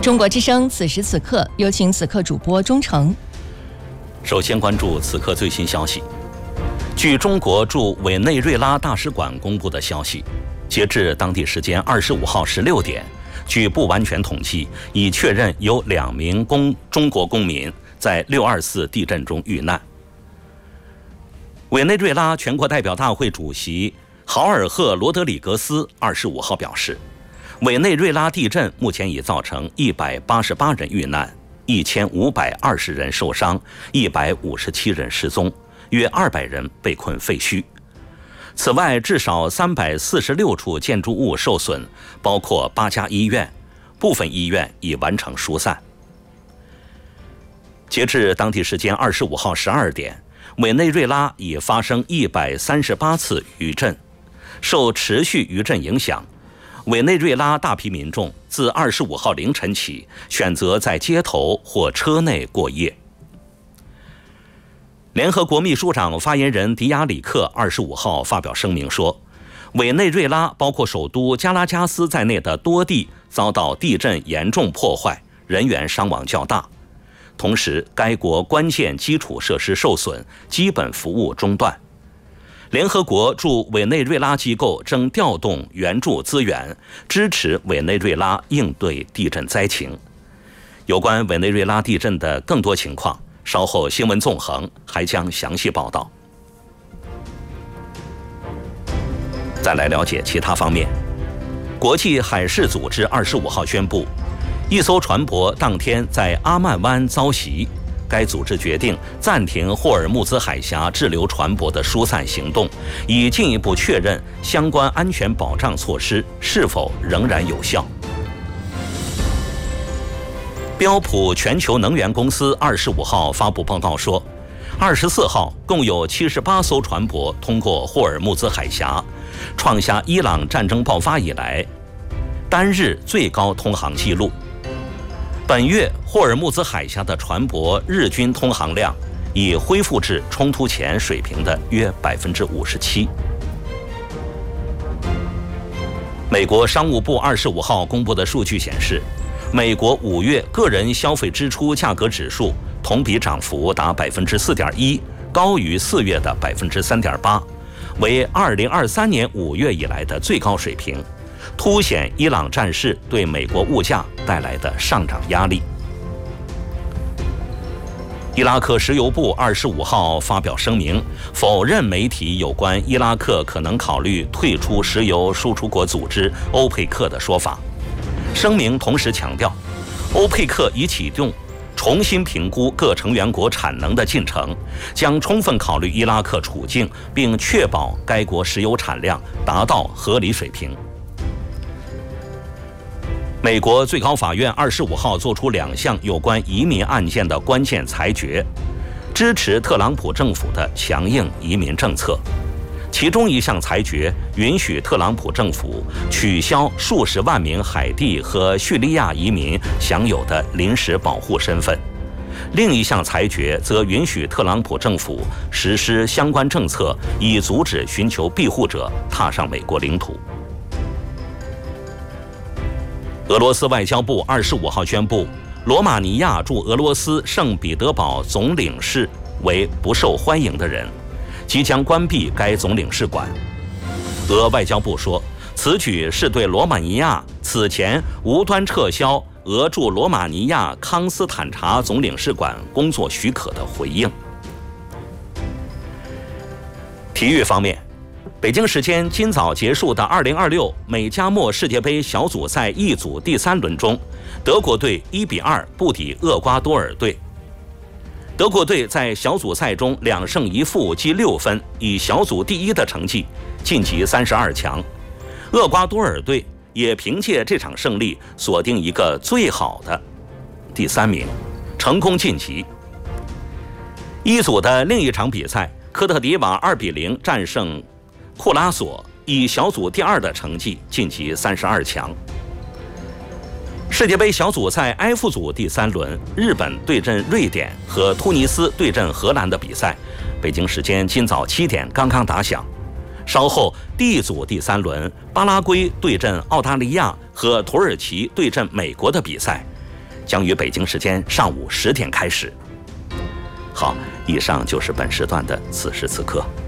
中国之声此时此刻，有请此刻主播钟诚。 首先关注此刻最新消息。据中国驻委内瑞拉大使馆公布的消息，截至当地时间25号16点，据不完全统计，已确认有2名中国公民在6.24地震中遇难。委内瑞拉全国代表大会主席豪尔赫·罗德里格斯25号表示，委内瑞拉地震目前已造成188人遇难，1520人受伤，157人失踪，约200人被困废墟。此外，至少346处建筑物受损，包括8家医院，部分医院已完成疏散。截至当地时间25号12点，委内瑞拉已发生138次余震。受持续余震影响，委内瑞拉大批民众自25号凌晨起选择在街头或车内过夜。联合国秘书长发言人迪亚里克25号发表声明说，委内瑞拉包括首都加拉加斯在内的多地遭到地震严重破坏，人员伤亡较大。同时，该国关键基础设施受损，基本服务中断。联合国驻委内瑞拉机构正调动援助资源，支持委内瑞拉应对地震灾情。有关委内瑞拉地震的更多情况，稍后新闻纵横还将详细报道。再来了解其他方面。国际海事组织25号宣布，一艘船舶当天在阿曼湾遭袭，该组织决定暂停霍尔木兹海峡滞留船舶的疏散行动，以进一步确认相关安全保障措施是否仍然有效。标普全球能源公司25号发布报告说，24号共有78艘船舶通过霍尔木兹海峡，创下伊朗战争爆发以来单日最高通航纪录。本月霍尔木兹海峡的船舶日均通航量已恢复至冲突前水平的约57%。美国商务部25号公布的数据显示，美国5月个人消费支出价格指数同比涨幅达4.1%，高于4月的3.8%，为2023年5月以来的最高水平，凸显伊朗战事对美国物价带来的上涨压力。伊拉克石油部25号发表声明，否认媒体有关伊拉克可能考虑退出石油输出国组织欧佩克的说法。声明同时强调，欧佩克已启动重新评估各成员国产能的进程，将充分考虑伊拉克处境，并确保该国石油产量达到合理水平。美国最高法院25号作出2项有关移民案件的关键裁决，支持特朗普政府的强硬移民政策。其中一项裁决允许特朗普政府取消数十万名海地和叙利亚移民享有的临时保护身份，另一项裁决则允许特朗普政府实施相关政策，以阻止寻求庇护者踏上美国领土。俄罗斯外交部25号宣布，罗马尼亚驻俄罗斯圣彼得堡总领事为不受欢迎的人，即将关闭该总领事馆。俄外交部说，此举是对罗马尼亚此前无端撤销俄驻罗马尼亚康斯坦察总领事馆工作许可的回应。体育方面，北京时间今早结束的2026美加墨世界杯小组赛 E 组第3轮中，德国队1-2不敌厄瓜多尔队。德国队在小组赛中2胜1负积6分，以小组第1的成绩晋级32强。厄瓜多尔队也凭借这场胜利锁定一个最好的第3名，成功晋级。一组的另一场比赛，科特迪瓦2-0战胜库拉索，以小组第2的成绩晋级32强。世界杯小组赛 F 组第3轮，日本对阵瑞典和突尼斯对阵荷兰的比赛，北京时间今早7点刚刚打响。稍后 D 组第3轮，巴拉圭对阵澳大利亚和土耳其对阵美国的比赛， 将于北京时间上午10点开始。好，以上就是本时段的此时此刻。